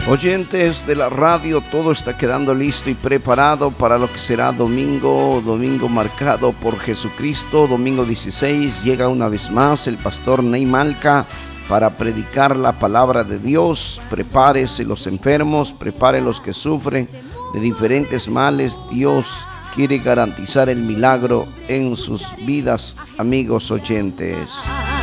Oyentes de la radio, todo está quedando listo y preparado para lo que será domingo marcado por Jesucristo. Domingo 16 llega una vez más el pastor Ney Malca para predicar la palabra de Dios. Prepárese los enfermos, prepare los que sufren de diferentes males. Dios quiere garantizar el milagro en sus vidas, amigos oyentes.